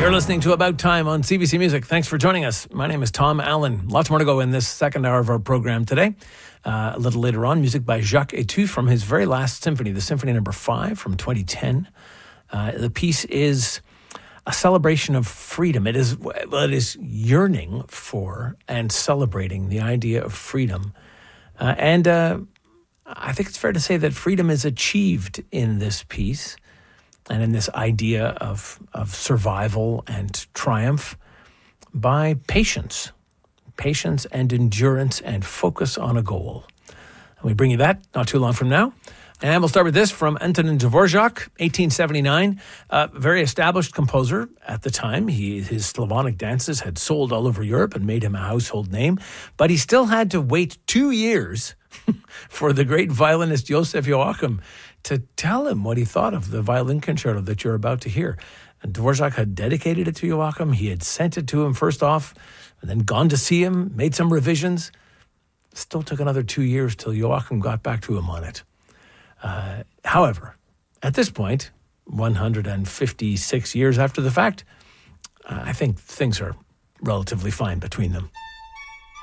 You're listening to About Time on CBC Music. Thanks for joining us. My name is Tom Allen. Lots more to go in this second hour of our program today. A little later on, music by Jacques Etu from his very last symphony, the Symphony No. 5 from 2010. The piece is a celebration of freedom. It is yearning for and celebrating the idea of freedom. And I think it's fair to say that freedom is achieved in this piece and in this idea of survival and triumph by patience and endurance and focus on a goal. And we bring you that not too long from now. And we'll start with this from Antonin Dvorak, 1879, a very established composer at the time. His Slavonic dances had sold all over Europe and made him a household name, but he still had to wait 2 years for the great violinist Joseph Joachim to tell him what he thought of the violin concerto that you're about to hear. And Dvorak had dedicated it to Joachim. He had sent it to him first off, and then gone to see him, made some revisions. Still took another 2 years till Joachim got back to him on it. However, at this point, 156 years after the fact, I think things are relatively fine between them.